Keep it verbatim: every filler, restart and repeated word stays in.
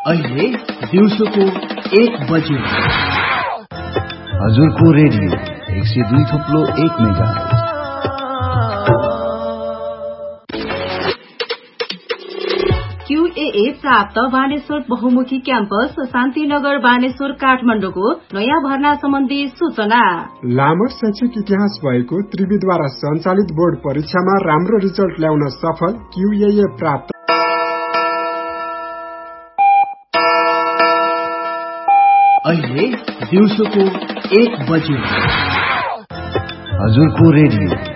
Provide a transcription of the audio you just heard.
अहिले दिउँसोको एक बजे हजुरको रेडियो एक सय दुई थुप्लो एक मेगा क्यूएए प्राप्त बानेश्वर बहुमुखी क्याम्पस शान्तिनगर बानेश्वर काठमाडौँको नयाँ भर्ना सम्बन्धी सूचना। लामो शैक्षिक इतिहास भएको त्रिविद्वारा सञ्चालित बोर्ड परीक्षामा राम्रो रिजल्ट ल्याउन सफल क्यूएए प्राप्त। अहिले दिउँसोको एक बजे हजुरको रेडियो